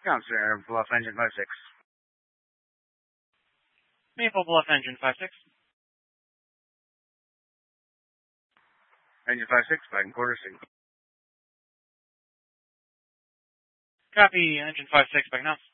Counselor, Bluff Engine 5-6. Maple Bluff Engine 5-6. Engine 5-6, back in quarter signal. Copy, Engine 5-6, back now.